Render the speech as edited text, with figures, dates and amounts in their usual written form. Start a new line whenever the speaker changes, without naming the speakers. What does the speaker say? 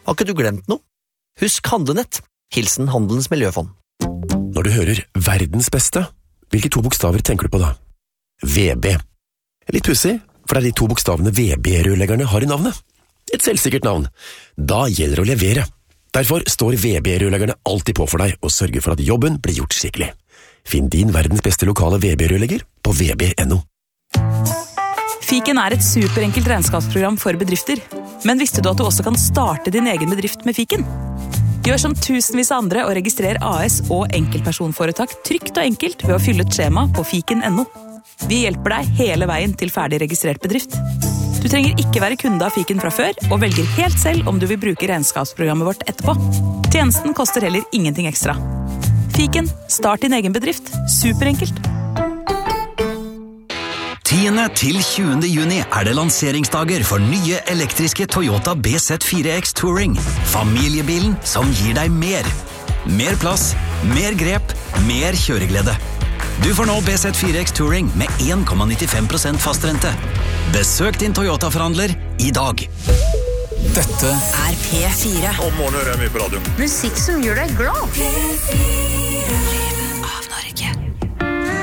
Har ikke du glemt noe? Husk Handlenett. Hilsen Handelens Miljøfond.
Når du hører verdens beste, hvilke 2 bokstaver tenker du på da? VB. Litt pussig, for det er de 2 bokstavene VB-rørleggerne har i navnet. Et selvsikkert navn. Da gjelder det å levere. Derfor står VB-rørleggerne alltid på for deg og sørger for at jobben blir gjort skikkelig. Finn din verdens beste lokale VB-rørlegger på vb.no.
Fiken er et superenkelt regnskapsprogram for bedrifter. Men visste du at du også kan starte din egen bedrift med Fiken? Gjør som tusenvis av andre og registrer AS og enkeltpersonforetak trygt og enkelt ved å fylle et skjema på fiken.no. Vi hjelper deg hele veien til ferdig registrert bedrift. Du trenger ikke være kunde av Fiken fra før, og velger helt selv om du vil bruke regnskapsprogrammet vårt etterpå. Tjenesten koster heller ingenting ekstra. Fiken, start din egen bedrift. Superenkelt.
10. til 20. juni er det lanseringsdager for nye elektriske Toyota BZ4X Touring. Familiebilen som gir deg mer. Mer plass, mer grep, mer kjøreglede. Du får nå BZ4X Touring med 1,95% fastrente. Besøk din Toyota-forhandler i dag.
Dette
er P4.
Om morgenen hører jeg mye på radio.
Musikk som gjør deg glad.
Lyden av Norge.